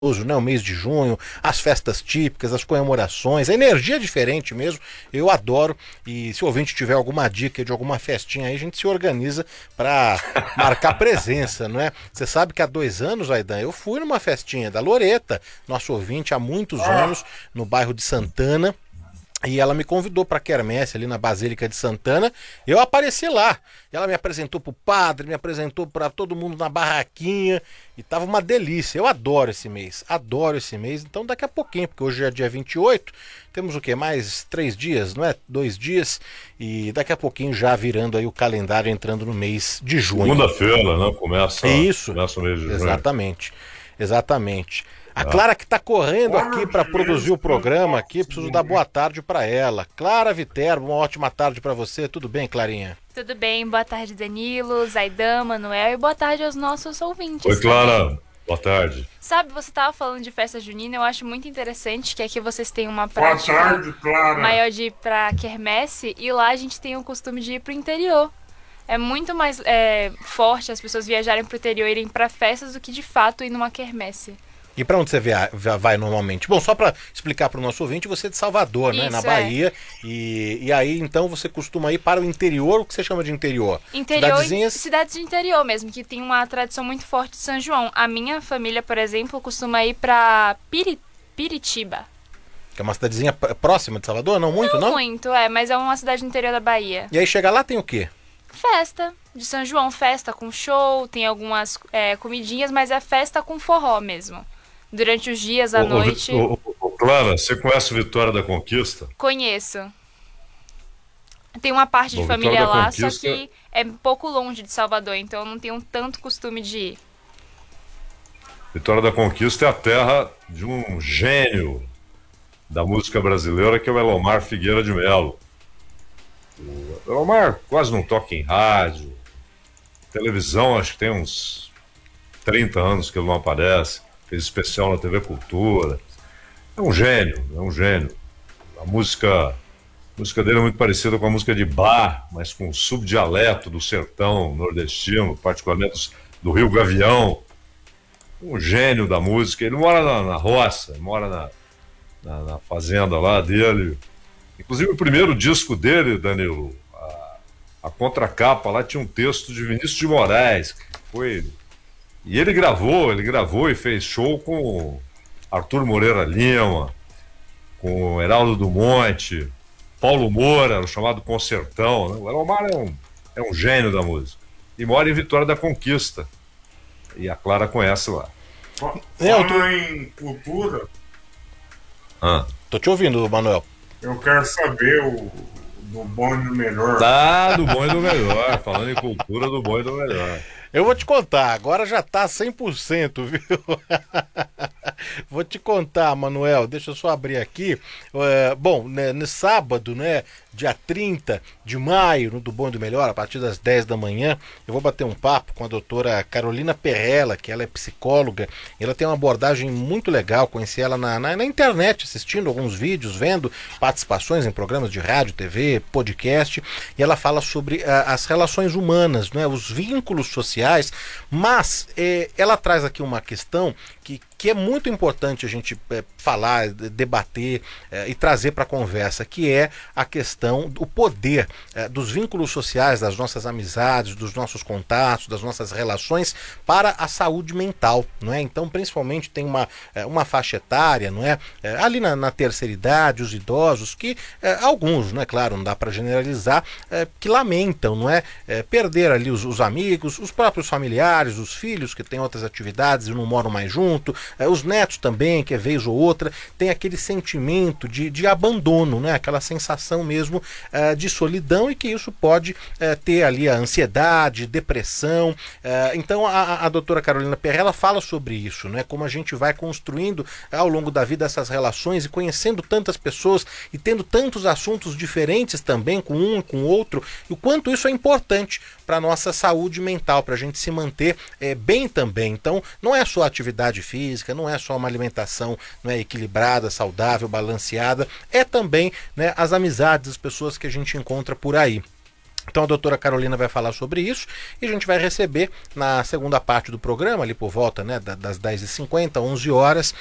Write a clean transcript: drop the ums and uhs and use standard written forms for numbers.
né, o mês de junho, as festas típicas, as comemorações, a energia é diferente mesmo, eu adoro. E se o ouvinte tiver alguma dica de alguma festinha aí, a gente se organiza para marcar presença, não é? Você sabe que há 2 anos, Aidan, eu fui numa festinha da Loreta, nosso ouvinte há muitos anos, no bairro de Santana. E ela me convidou para quermesse ali na Basílica de Santana. Eu apareci lá. Ela me apresentou pro padre, me apresentou para todo mundo na barraquinha. E tava uma delícia. Eu adoro esse mês. Adoro esse mês. Então daqui a pouquinho, porque hoje é dia 28, temos o quê? Mais 3 dias, não é? 2 dias. E daqui a pouquinho já virando aí o calendário, entrando no mês de junho. Segunda-feira, né? Começa o mês de junho. Exatamente. Exatamente. A Clara que está correndo aqui para produzir o programa aqui, preciso dar boa tarde para ela. Clara Viterbo, uma ótima tarde para você. Tudo bem, Clarinha? Tudo bem, boa tarde, Danilo, Zaidan, Manuel, e boa tarde aos nossos ouvintes. Oi, Clara, boa tarde. Sabe, você estava falando de festa junina, eu acho muito interessante que aqui vocês têm uma prática boa tarde, Clara. maior de ir pra quermesse, e lá a gente tem o costume de ir pro interior. É muito mais forte as pessoas viajarem pro interior e irem pra festas do que de fato ir numa quermesse. E para onde você vai normalmente? Bom, só para explicar para o nosso ouvinte, você é de Salvador, né? Isso, Na Bahia. E aí, então, você costuma ir para o interior, o que você chama de interior? Cidades de interior mesmo, que tem uma tradição muito forte de São João. A minha família, por exemplo, costuma ir para Piritiba. Que é uma cidadezinha próxima de Salvador? Não muito, não? Não muito, mas é uma cidade do interior da Bahia. E aí, chega lá, tem o quê? Festa de São João, festa com show, tem algumas comidinhas, mas é festa com forró mesmo. Durante os dias, à noite. Clara, você conhece Vitória da Conquista? Conheço. Tem uma parte de família lá, só que é um pouco longe de Salvador, então eu não tenho tanto costume de ir. Vitória da Conquista é a terra de um gênio da música brasileira, que é o Elomar Figueira de Melo. O Elomar quase não toca em rádio, televisão, acho que tem uns 30 anos que ele não aparece. Fez especial na TV Cultura. É um gênio, é um gênio. A música dele é muito parecida com a música de bar, mas com um subdialeto do sertão nordestino, particularmente do Rio Gavião. Um gênio da música. Ele mora na roça, mora na fazenda lá dele. Inclusive o primeiro disco dele, Danilo, a contracapa lá tinha um texto de Vinícius de Moraes, que foi... E ele gravou e fez show com Arthur Moreira Lima, com Heraldo do Monte, Paulo Moura, o chamado Concertão, né? O Elomar é um gênio da música. E mora em Vitória da Conquista. E a Clara conhece lá. Fala em cultura. Tô te ouvindo, Manuel. Eu quero saber do bom e do melhor. Tá, do bom e do melhor. Falando em cultura, do bom e do melhor. Eu vou te contar, agora já tá 100%, viu? Vou te contar, Manuel, deixa eu só abrir aqui. Bom, no sábado, né, dia 30 de maio, no Do Bom e do Melhor, a partir das 10 da manhã, eu vou bater um papo com a doutora Carolina Perrella, que ela é psicóloga, e ela tem uma abordagem muito legal, conheci ela na internet, assistindo alguns vídeos, vendo participações em programas de rádio, TV, podcast, e ela fala sobre as relações humanas, né, os vínculos sociais, mas ela traz aqui uma questão que é muito importante a gente falar, debater e trazer para a conversa, que é a questão do poder dos vínculos sociais, das nossas amizades, dos nossos contatos, das nossas relações para a saúde mental, não é? Então, principalmente tem uma faixa etária, não é? Ali na terceira idade, os idosos, que alguns, não é claro, não dá para generalizar, que lamentam, não é? Perder ali os amigos, os próprios familiares, os filhos que têm outras atividades e não moram mais junto, os netos também, que é vez ou outra, tem aquele sentimento de abandono, né? Aquela sensação mesmo de solidão, e que isso pode ter ali a ansiedade, depressão. Então a doutora Carolina Perrella fala sobre isso, né? Como a gente vai construindo ao longo da vida essas relações e conhecendo tantas pessoas e tendo tantos assuntos diferentes também com um e com o outro, e o quanto isso é importante para a nossa saúde mental, para a gente se manter bem também. Então não é só atividade física, não é só uma alimentação, não é, equilibrada, saudável, balanceada, é também, né, as amizades, as pessoas que a gente encontra por aí. Então a doutora Carolina vai falar sobre isso e a gente vai receber na segunda parte do programa, ali por volta, né, das 10h50, 11 horas,